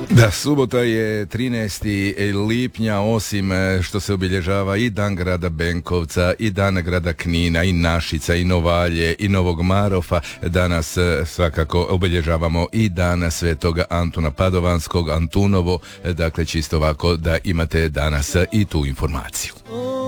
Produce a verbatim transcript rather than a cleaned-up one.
Da, subota je trinaesti lipnja, osim što se obilježava i dan grada Benkovca, i dan grada Knina, i Našica, i Novalje, i Novog Marofa. Danas svakako obilježavamo i dan Svetoga Antuna Padovanskog, Antunovo, dakle čisto ovako da imate danas i tu informaciju.